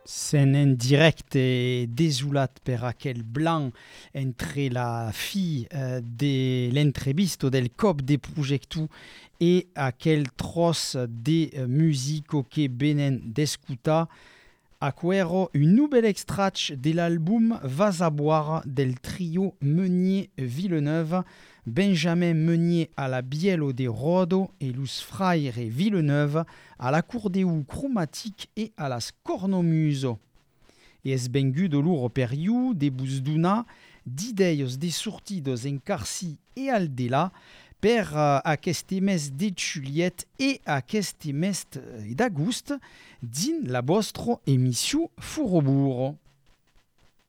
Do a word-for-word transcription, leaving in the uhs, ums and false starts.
C'est en direct et désolat per aquel blanc entre la fille euh, de l'entrevisto del cop de projectu et aquel tros de euh, musico que benen d'escuta aquero un nouvel extrait de l'album Vas a boire del trio Meunier-Villeneuve, Benjamin Meunier à la bielo de Rodo et Luz Fraire Villeneuve à l'accordéon chromatique et à la scornomuso. Et es bengu de l'ouro periu, de busduna, d'ideios de sortidos en carci et aldela, per uh, aquest mes de Juliet et aquest mes d'agost, din la vostra emission Furobourg.